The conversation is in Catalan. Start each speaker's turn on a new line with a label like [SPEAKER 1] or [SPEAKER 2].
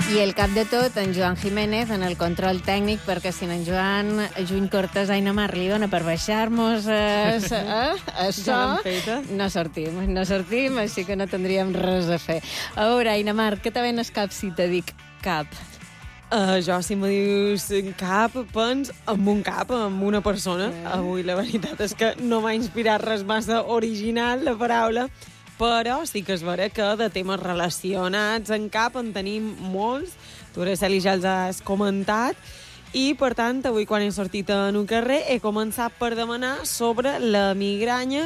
[SPEAKER 1] I el cap de tot, en Joan Jiménez, en el control tècnic, perquè si en Joan Juny Cortés Aina Mar li dona per baixar-nos això, no sortim, així que no tindríem res a fer. A veure, Aina Mar, què te ven el cap si te dic cap?
[SPEAKER 2] Jo, si me dius cap, pens amb un cap, amb una persona. Avui la veritat és que no m'ha inspirat res massa original, la paraula, però sí que és vera que de temes relacionats en cap en tenim molts. Tu, Araceli, ja els has comentat. I, per tant, avui quan he sortit en un carrer he començat per demanar sobre la migranya